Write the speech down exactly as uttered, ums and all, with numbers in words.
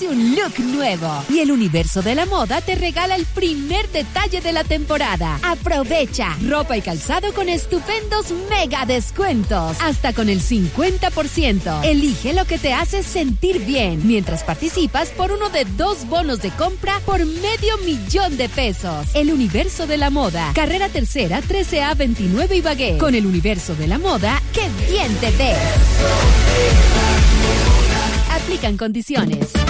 merece un look nuevo. Y el Universo de la Moda te regala el primer detalle de la temporada. Aprovecha ropa y calzado con estupendos mega descuentos. Hasta con el cincuenta por ciento. Elige lo que te hace sentir bien. Mientras participas por uno de dos bonos de compra por medio millón de pesos. El Universo de la Moda. Carrera Tercera, trece A veintinueve Ibagué. Con el Universo de la Moda, ¡qué bien te ves! Aplican condiciones.